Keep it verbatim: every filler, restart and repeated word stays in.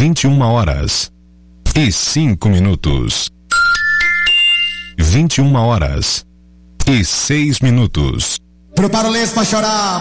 vinte e uma horas e cinco minutos. vinte e uma horas e seis minutos. Prepara o lenço pra chorar.